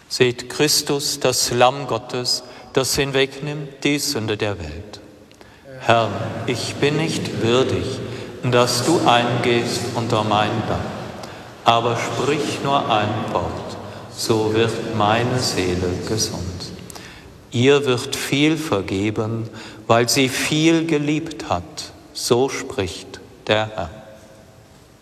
Seht Christus, das Lamm Gottes, das hinwegnimmt die Sünde der Welt. Herr, ich bin nicht würdig, dass du eingehst unter mein Dach, aber sprich nur ein Wort, so wird meine Seele gesund. Ihr wird viel vergeben, weil sie viel geliebt hat, so spricht der Herr.